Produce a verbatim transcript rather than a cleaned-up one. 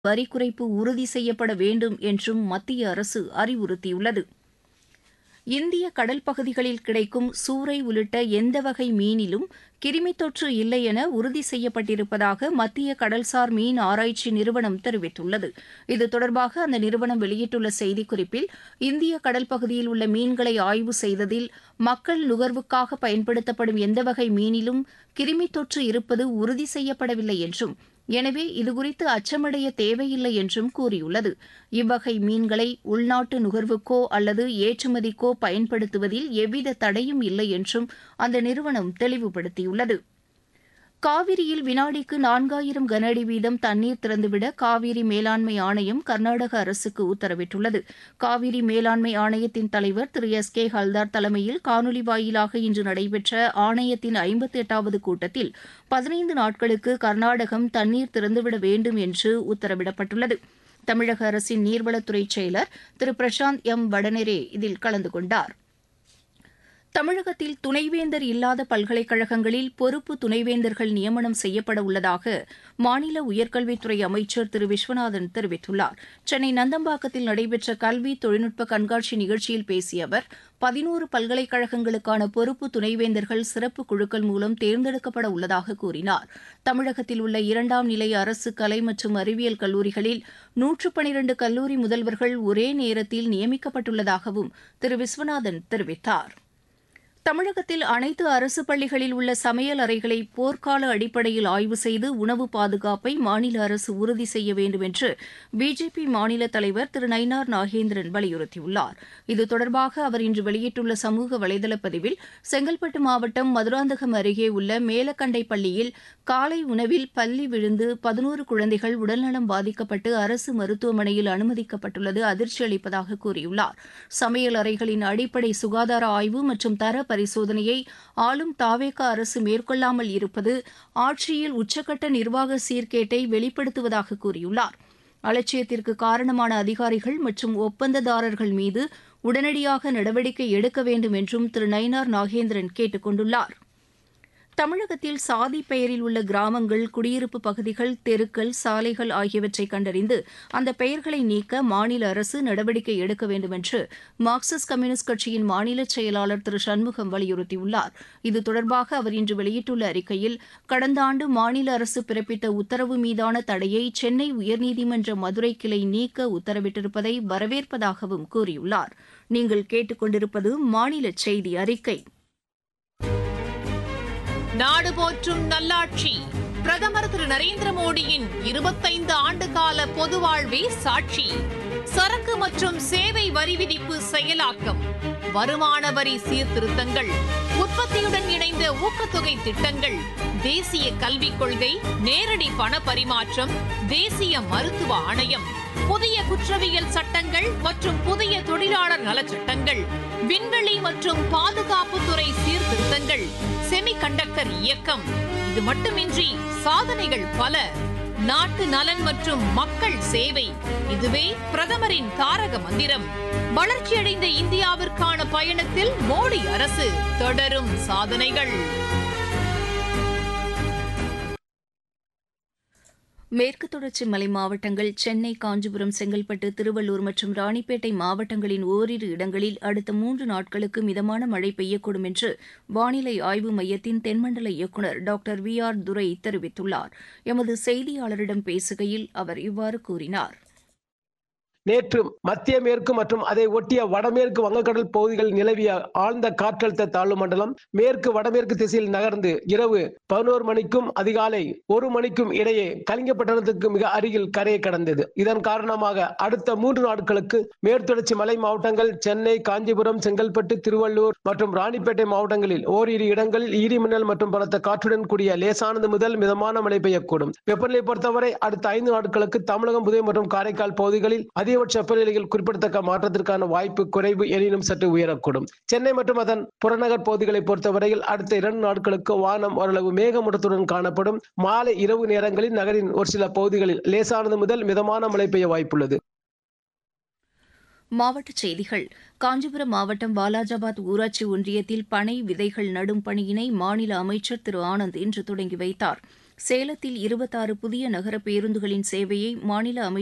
வரி குறைப்பு உறுதி செய்யப்பட வேண்டும் என்றும் மத்திய அரசு அறிவுறுத்தியுள்ளது. இந்திய கடல் பகுதிகளில் கிடைக்கும் சூறை உள்ளிட்ட எந்த வகை மீனிலும் கிருமித் தொற்று இல்லை என உறுதி செய்யப்பட்டிருப்பதாக மத்திய கடல்சார் மீன் ஆராய்ச்சி நிறுவனம் தெரிவித்துள்ளது. இது தொடர்பாக அந்த நிறுவனம் வெளியிட்டுள்ள செய்திக்குறிப்பில், இந்திய கடல் பகுதியில் உள்ள மீன்களை ஆய்வு செய்ததில் மக்கள் நுகர்வுக்காக பயன்படுத்தப்படும் எந்த வகை மீனிலும் கிருமித் தொற்று இருப்பது உறுதி செய்யப்படவில்லை என்றும், எனவே இதுகுறித்து அச்சமடைய தேவையில்லை என்றும் கூறியுள்ளது. இவ்வகை மீன்களை உள்நாட்டு நுகர்வுக்கோ அல்லது ஏற்றுமதிக்கோ பயன்படுத்துவதில் எவ்வித தடையும் இல்லை என்றும் அந்த நிறுவனம் தெளிவுபடுத்தியுள்ளது. காவிரியில் வினாடிக்கு நான்காயிரம் கன அடி வீதம் தண்ணீர் திறந்துவிட காவிரி மேலாண்மை ஆணையம் கர்நாடக அரசுக்கு உத்தரவிட்டுள்ளது. காவிரி மேலாண்மை ஆணையத்தின் தலைவர் திரு எஸ் கே ஹல்தார் தலைமையில் காணொலி வாயிலாக இன்று நடைபெற்ற ஆணையத்தின் ஐம்பத்தி எட்டாவது கூட்டத்தில் பதினைந்து நாட்களுக்கு கர்நாடகம் தண்ணீர் திறந்துவிட வேண்டும் என்று உத்தரவிடப்பட்டுள்ளது. தமிழக அரசின் நீர்வளத்துறை செயலர் திரு பிரசாந்த் எம் வடநேரே இதில் கலந்து கொண்டார். தமிழகத்தில் துணைவேந்தர் இல்லாத பல்கலைக்கழகங்களில் பொறுப்பு துணைவேந்தர்கள் நியமனம் செய்யப்பட உள்ளதாக மாநில உயர்கல்வித்துறை அமைச்சர் திரு விஸ்வநாதன் தெரிவித்துள்ளார். சென்னை நந்தம்பாக்கத்தில் நடைபெற்ற கல்வி தொழில்நுட்ப கண்காட்சி நிகழ்ச்சியில் பேசிய அவர், பதினோரு பல்கலைக்கழகங்களுக்கான பொறுப்பு துணைவேந்தர்கள் சிறப்பு குழுக்கள் மூலம் தேர்ந்தெடுக்கப்பட உள்ளதாக கூறினார். தமிழகத்தில் உள்ள இரண்டாம் நிலை அரசு கலை மற்றும் அறிவியல் கல்லூரிகளில் நூற்று பனிரண்டு கல்லூரி முதல்வர்கள் ஒரே நேரத்தில் நியமிக்கப்பட்டுள்ளதாகவும் திரு விஸ்வநாதன் தெரிவித்தார். தமிழகத்தில் அனைத்து அரசு பள்ளிகளில் உள்ள சமையல் அறைகளை போர்க்கால அடிப்படையில் ஆய்வு செய்து உணவு பாதுகாப்பை மாநில அரசு உறுதி செய்ய வேண்டும் என்று பிஜேபி மாநில தலைவர் திரு நயினார் நாகேந்திரன் வலியுறுத்தியுள்ளார். இது தொடர்பாக அவர் இன்று வெளியிட்டுள்ள சமூக வலைதள பதிவில், செங்கல்பட்டு மாவட்டம் மதுராந்தகம் அருகே உள்ள மேலக்கண்டை பள்ளியில் காலை உணவில் பல்லி விழுந்து பதினோரு குழந்தைகள் உடல்நலம் பாதிக்கப்பட்டு அரசு மருத்துவமனையில் அனுமதிக்கப்பட்டுள்ளது அதிர்ச்சி அளிப்பதாக கூறியுள்ளார். சமையல் அறைகளின் அடிப்படை சுகாதார ஆய்வு மற்றும் தர பரிசோதனையை ஆளும் தாவேக அரசு மேற்கொள்ளாமல் இருப்பது ஆட்சியில் உச்சக்கட்ட நிர்வாக சீர்கேட்டை வெளிப்படுத்துவதாக கூறியுள்ளார். அலட்சியத்திற்கு காரணமான அதிகாரிகள் மற்றும் ஒப்பந்ததாரர்கள் மீது உடனடியாக நடவடிக்கை எடுக்க வேண்டும் என்றும் திரு நயினார் நாகேந்திரன் கேட்டுக் கொண்டுள்ளார். தமிழகத்தில் சாதி பெயரில் உள்ள கிராமங்கள், குடியிருப்பு பகுதிகள், தெருக்கள், சாலைகள் ஆகியவற்றை கண்டறிந்து அந்த பெயர்களை நீக்க மாநில அரசு நடவடிக்கை எடுக்க வேண்டும் என்று மார்க்சிஸ்ட் கம்யூனிஸ்ட் கட்சியின் மாநில செயலாளர் திரு சண்முகம் வலியுறுத்தியுள்ளார். இது தொடர்பாக அவர் இன்று வெளியிட்டுள்ள அறிக்கையில், கடந்த ஆண்டு மாநில அரசு பிறப்பித்த உத்தரவு மீதான தடையை சென்னை உயர்நீதிமன்ற மதுரை கிளை நீக்க உத்தரவிட்டிருப்பதை வரவேற்பதாகவும் கூறியுள்ளார். நீங்கள் கேட்டுக் கொண்டிருப்பது மாநில செய்தி அறிக்கை. நாடு போற்றும் நல்லாட்சி பிரதமர் திரு நரேந்திர மோடியின் இருபத்தைந்து ஆண்டு கால பொது வாழ்வே சாட்சி. சரக்கு மற்றும் சேவை வரி விதிப்பு செயலாக்கம், வருமான வரி சீர்திருத்தங்கள், உற்பத்தியுடன் இணைந்த ஊக்கத்தொகை திட்டங்கள், தேசிய கல்விக் கொள்கை, நேரடி பண பரிமாற்றம், தேசிய மருத்துவ ஆணையம், புதிய குற்றவியல் சட்டங்கள் மற்றும் புதிய தொழிலாளர் நலச்சட்டங்கள், விண்வெளி மற்றும் பாதுகாப்புத்துறை சீர்திருத்தங்கள், செமிகண்டக்டர் இயக்கம். இது மட்டுமின்றி சாதனைகள் பல. நாட்டு நலன் மற்றும் மக்கள் சேவை, இதுவே பிரதமரின் தாரக மந்திரம். வளர்ச்சியடைந்த இந்தியாவிற்கான பயணத்தில் மோடி அரசு, தொடரும் சாதனைகள். மேற்கு தொடர்ச்சி மலை மாவட்டங்கள், சென்னை, காஞ்சிபுரம், செங்கல்பட்டு, திருவள்ளூர் மற்றும் ராணிப்பேட்டை மாவட்டங்களின் ஓரிரு இடங்களில் அடுத்த மூன்று நாட்களுக்கு மிதமான மழை பெய்யக்கூடும் என்று வானிலை ஆய்வு மையத்தின் தென்மண்டல இயக்குநர் டாக்டர் வி ஆர் துரை தெரிவித்துள்ளார். எமது செய்தியாளரிடம் பேசுகையில் அவர் இவ்வாறு கூறினார். நேற்று மத்திய மேற்கு மற்றும் அதை ஒட்டிய வடமேற்கு வங்கக்கடல் பகுதிகளில் நிலவிய ஆழ்ந்த காற்றழுத்த தாழ்வு மண்டலம் மேற்கு வடமேற்கு திசையில் நகர்ந்து இரவு பதினோரு மணிக்கும் அதிகாலை ஒரு மணிக்கும் இடையே கலிங்கப்பட்டணத்துக்கு மிக அருகில் கரையை கடந்தது. இதன் காரணமாக அடுத்த மூன்று நாட்களுக்கு மேற்குத்தொடர்ச்சி மலை மாவட்டங்கள், சென்னை, காஞ்சிபுரம், செங்கல்பட்டு, திருவள்ளூர் மற்றும் ராணிப்பேட்டை மாவட்டங்களில் ஓரிரு இடங்களில் இடிமின்னல் மற்றும் பலத்த காற்றுடன் கூடிய லேசானது முதல் மிதமான மழை பெய்யக்கூடும். வெப்பநிலை பொறுத்தவரை அடுத்த ஐந்து நாட்களுக்கு தமிழகம், புதுவை மற்றும் காரைக்கால் பகுதிகளில் அதிகபட்ச வெப்பநிலையில் குறிப்பிடத்தக்க மாற்றத்திற்கான வாய்ப்பு குறைவு, எனினும் சற்று உயரக்கூடும். சென்னை மற்றும் அதன் புறநகர் பகுதிகளை பொறுத்தவரையில் அடுத்த இரண்டு நாட்களுக்கு வானம் ஓரளவு மேகமூட்டத்துடன் காணப்படும். மாலை இரவு நேரங்களில் நகரின் ஒரு சில பகுதிகளில் லேசானது முதல் மிதமான மழை பெய்ய வாய்ப்புள்ளது. மாவட்டச் செய்திகள். காஞ்சிபுரம் மாவட்டம் வாலாஜாபாத் ஊராட்சி ஒன்றியத்தில் பனை விதைகள் நடும் பணியினை மாநில அமைச்சர் திரு ஆனந்த் இன்று தொடங்கி வைத்தார். சேலத்தில் இருபத்தாறு புதிய நகர பேருந்துகளின் சேவையை மாநில அமைச்சர்